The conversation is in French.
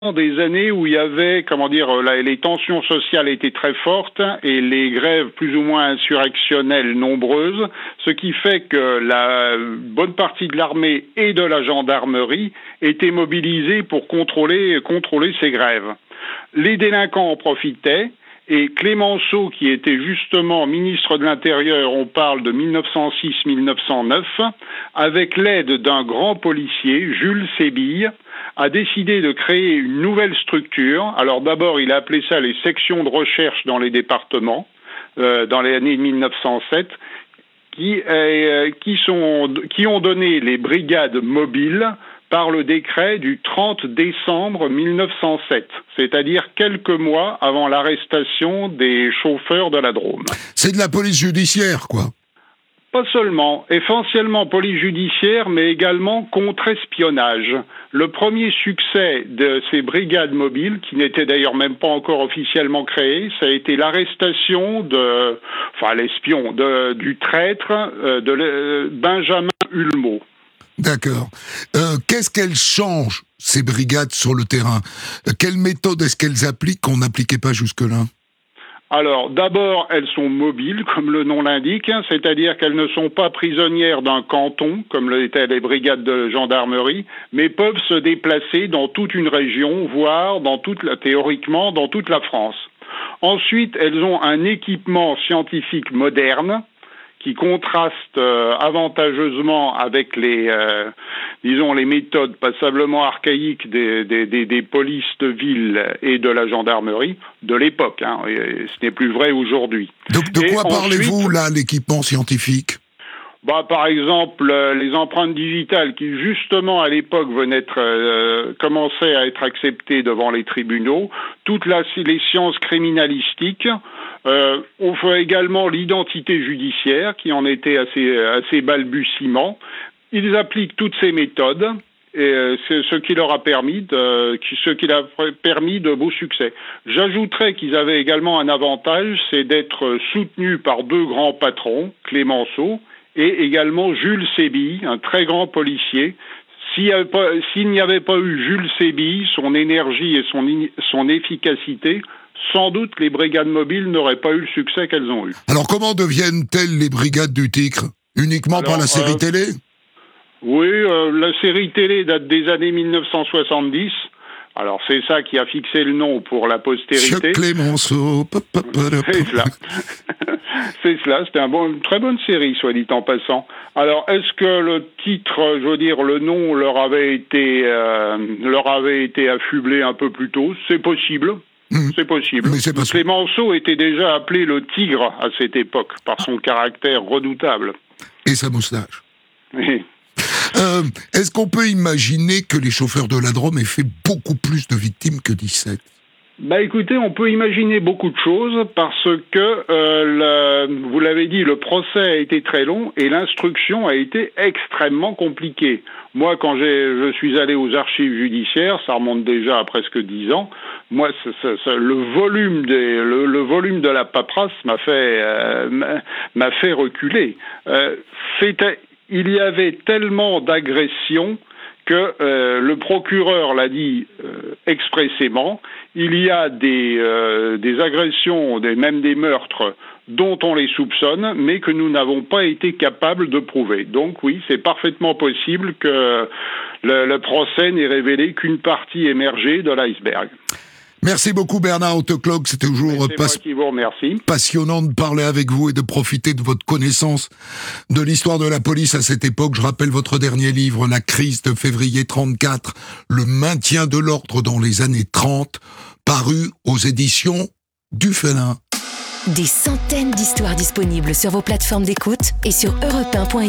des années où il y avait, les tensions sociales étaient très fortes et les grèves plus ou moins insurrectionnelles nombreuses, ce qui fait que la bonne partie de l'armée et de la gendarmerie étaient mobilisés pour contrôler ces grèves. Les délinquants en profitaient. Et Clémenceau, qui était justement ministre de l'Intérieur, on parle de 1906-1909, avec l'aide d'un grand policier, Jules Sébille, a décidé de créer une nouvelle structure. Alors d'abord, il a appelé ça les sections de recherche dans les départements, dans les années 1907, qui ont donné les brigades mobiles par le décret du 30 décembre 1907, c'est-à-dire quelques mois avant l'arrestation des chauffeurs de la Drôme. C'est de la police judiciaire, quoi. Pas seulement, essentiellement police judiciaire, mais également contre-espionnage. Le premier succès de ces brigades mobiles, qui n'étaient d'ailleurs même pas encore officiellement créées, ça a été l'arrestation du traître de Benjamin Hulmeau. D'accord. Qu'est-ce qu'elles changent, ces brigades, sur le terrain ? Quelle méthode est-ce qu'elles appliquent qu'on n'appliquait pas jusque-là ? Alors, d'abord, elles sont mobiles, comme le nom l'indique, c'est-à-dire qu'elles ne sont pas prisonnières d'un canton, comme l'étaient les brigades de gendarmerie, mais peuvent se déplacer dans toute une région, voire théoriquement dans toute la France. Ensuite, elles ont un équipement scientifique moderne, qui contraste avantageusement avec les méthodes passablement archaïques des polices de ville et de la gendarmerie de l'époque. Ce n'est plus vrai aujourd'hui. De quoi parlez-vous, là, l'équipement scientifique ? Par exemple, les empreintes digitales qui, justement, à l'époque, commençaient à être acceptées devant les tribunaux, les sciences criminalistiques. On fait également l'identité judiciaire, qui en était assez balbutiement. Ils appliquent toutes ces méthodes, et c'est ce qui leur a permis de beaux succès. J'ajouterais qu'ils avaient également un avantage, c'est d'être soutenus par deux grands patrons, Clémenceau, et également Jules Sébille, un très grand policier. S'il n'y avait pas eu Jules Sébille, son énergie et son efficacité, sans doute les brigades mobiles n'auraient pas eu le succès qu'elles ont eu. Alors comment deviennent-elles les brigades du Tigre ? Uniquement par la série télé ? Oui, la série télé date des années 1970. Alors c'est ça qui a fixé le nom pour la postérité. Monsieur Clémenceau. C'est cela. C'est cela, c'était une très bonne série, soit dit en passant. Alors, est-ce que le titre, le nom leur avait été affublé un peu plus tôt ? C'est possible. C'est possible. Mais c'est Clémenceau était déjà appelé le Tigre à cette époque, par son caractère redoutable. Et sa moustache. Oui. Est-ce qu'on peut imaginer que les chauffeurs de la Drôme aient fait beaucoup plus de victimes que 17 ? Écoutez, on peut imaginer beaucoup de choses parce que, vous l'avez dit, le procès a été très long et l'instruction a été extrêmement compliquée. Moi, quand je suis allé aux archives judiciaires, ça remonte déjà à presque 10 ans, moi, le volume de la paperasse m'a fait reculer. Il y avait tellement d'agressions que le procureur l'a dit expressément, il y a des agressions, même des meurtres dont on les soupçonne, mais que nous n'avons pas été capables de prouver. Donc oui, c'est parfaitement possible que le procès n'ait révélé qu'une partie émergée de l'iceberg. Merci beaucoup Bernard Hautecloque, c'était toujours moi qui vous remercie. Passionnant de parler avec vous et de profiter de votre connaissance de l'histoire de la police à cette époque. Je rappelle votre dernier livre, La crise de février 34, le maintien de l'ordre dans les années 30, paru aux éditions du Félin. Des centaines d'histoires disponibles sur vos plateformes d'écoute et sur europe1.fr.